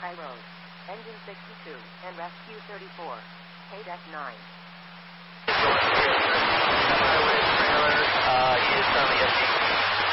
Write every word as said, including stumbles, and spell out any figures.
Road. Engine sixty-two and Rescue thirty-four. K D E C nine.